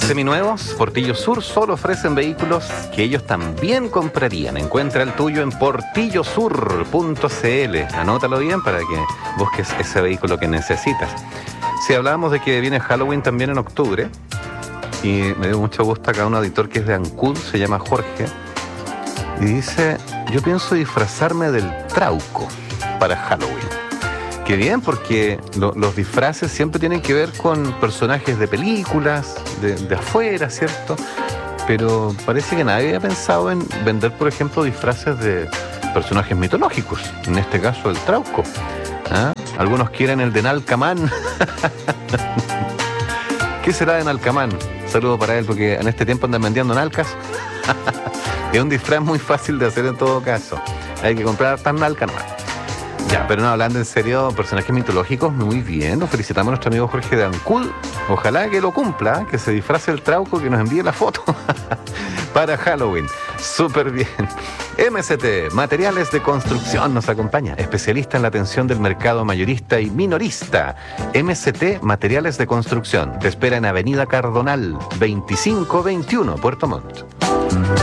seminuevos, Portillo Sur solo ofrecen vehículos que ellos también comprarían. Encuentra el tuyo en portillosur.cl. Anótalo bien para que busques ese vehículo que necesitas. Si hablábamos de que viene Halloween también en octubre, y me dio mucho gusto acá un auditor que es de Ancud, se llama Jorge, y dice: yo pienso disfrazarme del Trauco para Halloween. Qué bien, porque los disfraces siempre tienen que ver con personajes de películas, de afuera, ¿cierto? Pero parece que nadie había pensado en vender, por ejemplo, disfraces de personajes mitológicos, en este caso el Trauco. ¿Ah? Algunos quieren el de Nalcamán. ¿Qué será de Nalcamán? Saludo para él, porque en este tiempo andan vendiendo nalcas. Es un disfraz muy fácil de hacer en todo caso. Hay que comprar tan nalca nomás. Ya, pero no, hablando en serio, personajes mitológicos, muy bien. Nos felicitamos a nuestro amigo Jorge de Ancud. Ojalá que lo cumpla, que se disfrace el Trauco, que nos envíe la foto para Halloween. Súper bien. MCT, Materiales de Construcción, nos acompaña. Especialista en la atención del mercado mayorista y minorista. MCT, Materiales de Construcción. Te espera en Avenida Cardonal, 2521, Puerto Montt.